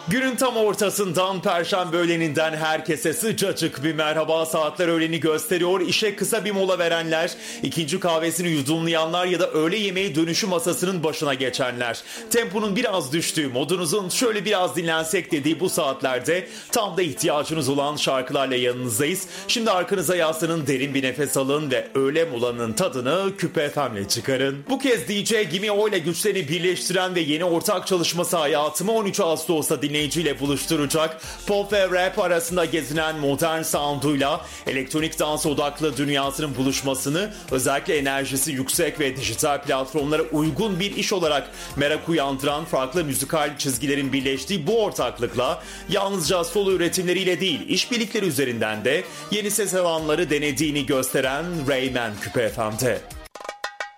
Günün tam ortasından Perşembe öğleninden herkese sıcacık bir merhaba. Saatler öğleni gösteriyor. İşe kısa bir mola verenler, ikinci kahvesini yudumlayanlar ya da öğle yemeği dönüşü masasının başına geçenler. Temponun biraz düştüğü, modunuzun şöyle biraz dinlensek dediği bu saatlerde tam da ihtiyacınız olan şarkılarla yanınızdayız. Şimdi arkanıza yaslanın, derin bir nefes alın ve öğle molanın tadını Küpe FM'le çıkarın. Bu kez DJ Gimme O ile güçlerini birleştiren ve yeni ortak çalışması hayatımı 13 Ağustos'ta dinleyiciyle buluşturacak. Pop ve rap arasında gezinen modern sounduyla elektronik dans odaklı dünyasının buluşmasını, özellikle enerjisi yüksek ve dijital platformlara uygun bir iş olarak merak uyandıran farklı müzikal çizgilerin birleştiği bu ortaklıkla yalnızca solo üretimleriyle değil, işbirlikleri üzerinden de yeni ses alanları denediğini gösteren Rayman Küpe FM'de.